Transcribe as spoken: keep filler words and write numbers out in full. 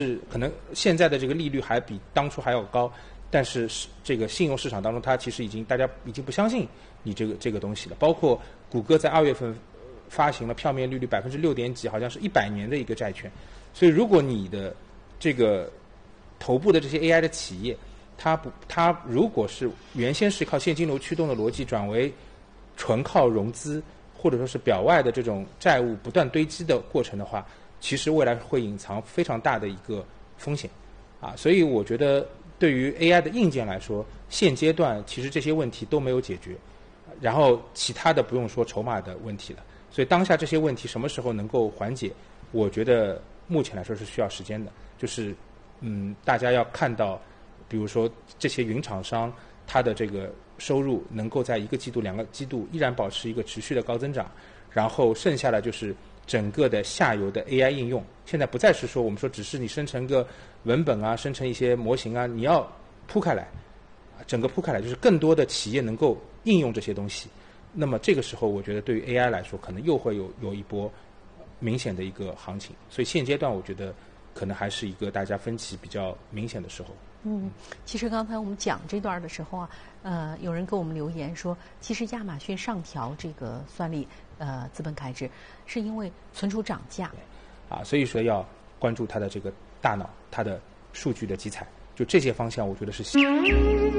是可能现在的这个利率还比当初还要高，但是这个信用市场当中，它其实已经大家已经不相信你这个这个东西了。包括谷歌在二月份发行了票面利率百分之六点几，好像是一百年的一个债券。所以如果你的这个头部的这些 A I 的企业，它不它如果是原先是靠现金流驱动的逻辑转为纯靠融资或者说是表外的这种债务不断堆积的过程的话，其实未来会隐藏非常大的一个风险，啊，所以我觉得对于 A I 的硬件来说，现阶段其实这些问题都没有解决，然后其他的不用说筹码的问题了，所以当下这些问题什么时候能够缓解，我觉得目前来说是需要时间的，就是嗯，大家要看到，比如说这些云厂商它的这个收入能够在一个季度、两个季度依然保持一个持续的高增长，然后剩下的就是整个的下游的 A I 应用，现在不再是说我们说只是你生成个文本啊，生成一些模型啊，你要铺开来，整个铺开来，就是更多的企业能够应用这些东西。那么这个时候，我觉得对于 A I 来说，可能又会有有一波明显的一个行情。所以现阶段，我觉得可能还是一个大家分歧比较明显的时候。 嗯，其实刚才我们讲这段的时候啊，呃，有人给我们留言说，其实亚马逊上调这个算力呃资本开支，是因为存储涨价。 啊，所以说要关注它的这个大脑，它的数据的集采，就这些方向，我觉得是。